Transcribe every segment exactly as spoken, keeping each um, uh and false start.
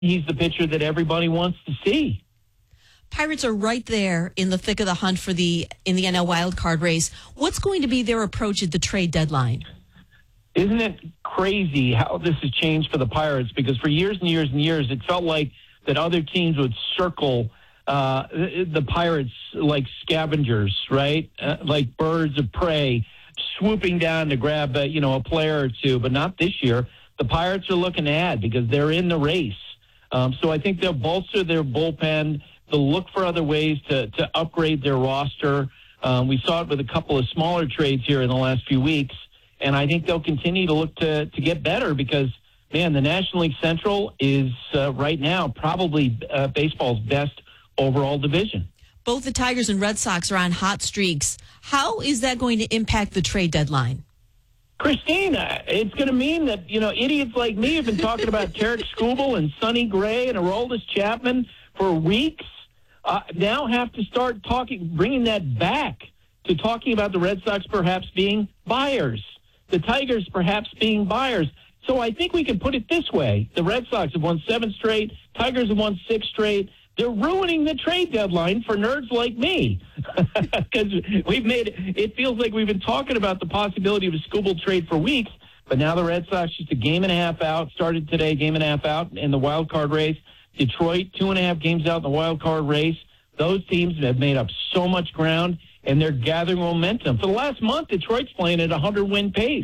he's the pitcher that everybody wants to see. Pirates are right there in the thick of the hunt for the in the N L wildcard race. What's going to be their approach at the trade deadline? Isn't it crazy how this has changed for the Pirates? Because for years and years and years, it felt like that other teams would circle uh, the Pirates like scavengers, right? Uh, like birds of prey, swooping down to grab a, you know, a player or two. But not this year. The Pirates are looking to add because they're in the race. Um, so I think they'll bolster their bullpen. They'll look for other ways to, to upgrade their roster. Um, we saw it with a couple of smaller trades here in the last few weeks. And I think they'll continue to look to, to get better because, man, the National League Central is uh, right now probably uh, baseball's best overall division. Both the Tigers and Red Sox are on hot streaks. How is that going to impact the trade deadline? Christina, it's going to mean that, you know, idiots like me have been talking about Tarek Skubal and Sonny Gray and Aroldis Chapman for weeks. Uh, now have to start talking, bringing that back to talking about the Red Sox perhaps being buyers, the Tigers perhaps being buyers. So I think we can put it this way. The Red Sox have won seven straight. Tigers have won six straight. They're ruining the trade deadline for nerds like me because we've made it, it feels like we've been talking about the possibility of a Skubal trade for weeks, but now the Red Sox just a game and a half out, started today, game and a half out in the wild card race. Detroit, two and a half games out in the wild card race. Those teams have made up so much ground, and they're gathering momentum. For the last month, Detroit's playing at a hundred-win pace.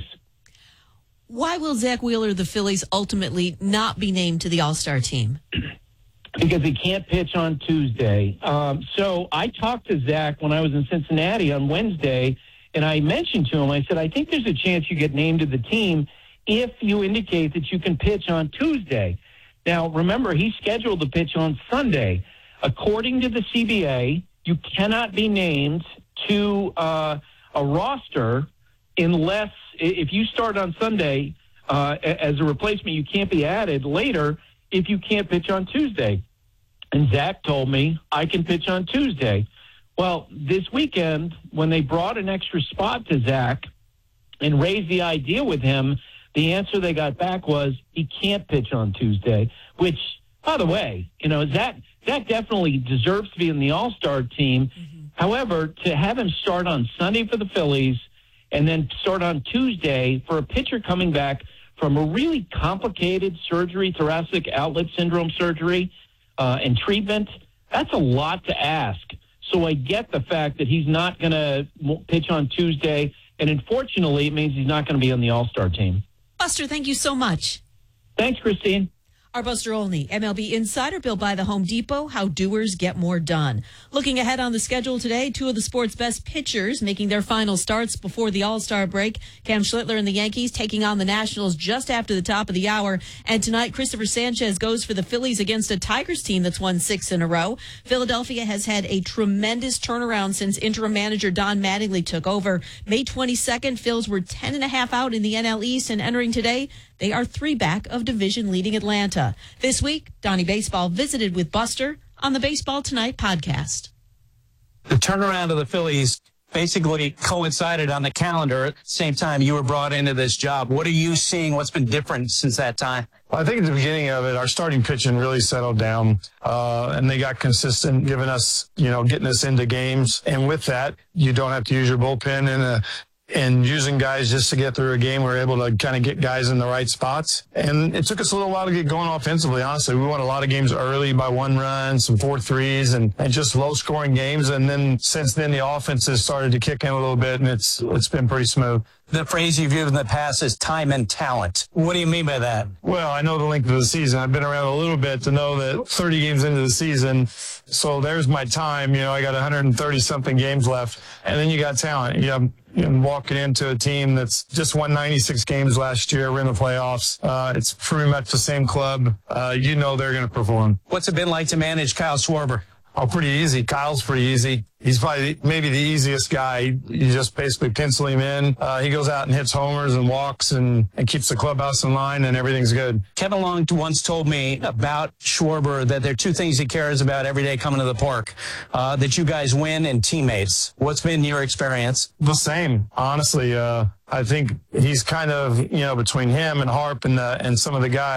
Why will Zach Wheeler, the Phillies, ultimately not be named to the All-Star team? Because he can't pitch on Tuesday. Um, so I talked to Zach when I was in Cincinnati on Wednesday, and I mentioned to him, I said, I think there's a chance you get named to the team if you indicate that you can pitch on Tuesday. Now, remember, he's scheduled to pitch on Sunday. According to the C B A, you cannot be named to uh, a roster unless, if you start on Sunday uh, as a replacement, you can't be added later if you can't pitch on Tuesday. And Zach told me I can pitch on Tuesday. Well, this weekend, when they brought an extra spot to Zach and raised the idea with him, the answer they got back was he can't pitch on Tuesday, which, by the way, you know, Zach, Zach definitely deserves to be in the All-Star team. Mm-hmm. However, to have him start on Sunday for the Phillies and then start on Tuesday for a pitcher coming back from a really complicated surgery, thoracic outlet syndrome surgery, uh, and treatment, that's a lot to ask. So I get the fact that he's not going to pitch on Tuesday, and unfortunately, it means he's not going to be on the All-Star team. Buster, thank you so much. Thanks, Christine. Our Buster Olney, M L B insider, built by the Home Depot, how doers get more done. Looking ahead on the schedule today, two of the sport's best pitchers making their final starts before the All-Star break. Cam Schlittler and the Yankees taking on the Nationals just after the top of the hour. And tonight, Christopher Sanchez goes for the Phillies against a Tigers team that's won six in a row. Philadelphia has had a tremendous turnaround since interim manager Don Mattingly took over. May twenty-second, Phils were ten and a half out in the N L East, and entering today, they are three back of division-leading Atlanta. This week, Donnie Baseball visited with Buster on the Baseball Tonight podcast. The turnaround of the Phillies basically coincided on the calendar at the same time you were brought into this job. What are you seeing? What's been different since that time? Well, I think at the beginning of it, our starting pitching really settled down, uh, and they got consistent, giving us, you know, getting us into games. And with that, you don't have to use your bullpen in a and using guys just to get through a game. We were able to kind of get guys in the right spots. And it took us a little while to get going offensively, honestly. We won a lot of games early by one run, some four threes, and, and just low-scoring games. And then since then, the offense has started to kick in a little bit, and it's it's been pretty smooth. The phrase you've used in the past is time and talent. What do you mean by that? Well, I know the length of the season. I've been around a little bit to know that thirty games into the season, so there's my time. You know, I got one hundred thirty-something games left, and then you got talent. You have, you know, walking into a team that's just won ninety-six games last year. We're in the playoffs. Uh, it's pretty much the same club. Uh, you know they're going to perform. What's it been like to manage Kyle Schwarber? Oh, pretty easy. Kyle's pretty easy. He's probably maybe the easiest guy. You just basically pencil him in. Uh, he goes out and hits homers and walks and, and keeps the clubhouse in line, and everything's good. Kevin Long once told me about Schwarber that there are two things he cares about every day coming to the park, uh, that you guys win and teammates. What's been your experience? The same, honestly. Uh, I think he's kind of, you know, between him and Harp and, the, and some of the guys,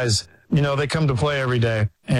you know, they come to play every day.